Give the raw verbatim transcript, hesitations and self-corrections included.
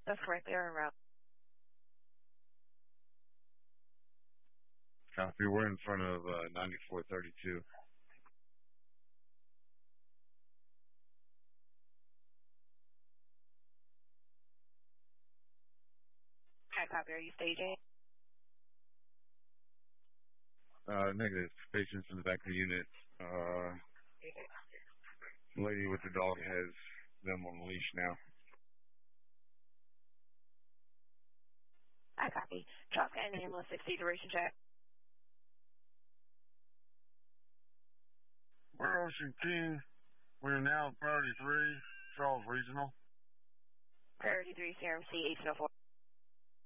That's correct. They are en route. Copy. We're in front of uh, ninety-four thirty-two. Okay, copy. Are you staging? Uh, negative. Patients in the back of the unit. Uh, lady with the dog has them on the leash now. I copy. Drop and ambulance sixty duration check. We're Ocean King. We're now at priority three, Charles Regional. Priority three, C R M C eight oh four.